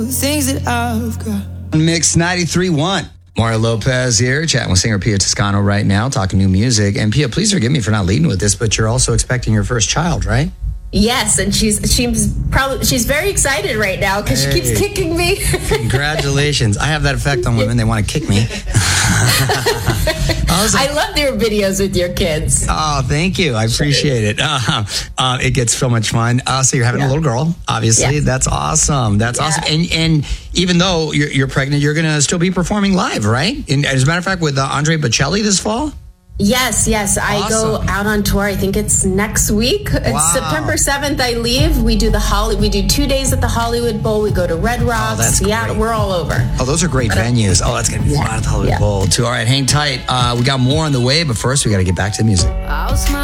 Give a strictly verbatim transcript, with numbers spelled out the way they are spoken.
Things that I've got. Mix ninety-three point one. Mario Lopez here, chatting with singer Pia Toscano right now, talking new music. And Pia, please forgive me for not leading with this, but you're also expecting your first child, right? Yes, and she's she's probably she's very excited right now because Hey. she keeps kicking me. Congratulations. I have that effect on women. They want to kick me. I was like, I love their videos with your kids. oh, thank you. I appreciate it. Uh, uh, it gets so much fun. Uh, so you're having Yeah. a little girl, obviously. Yeah. That's awesome. That's Yeah. awesome. And and even though you're, you're pregnant, you're going to still be performing live, right? And as a matter of fact, with uh, Andre Bocelli this fall? Yes, yes. I Awesome. go out on tour. I think it's next week. It's Wow. September seventh. I leave. We do the Holly. We do two days at the Hollywood Bowl. We go to Red Rocks. that's yeah, great. we're all over. Oh, those are great venues. Oh, that's going to be fun at the Hollywood Yeah. Bowl, too. All right, hang tight. Uh, we got more on the way, but first we got to get back to the music. I'll smile.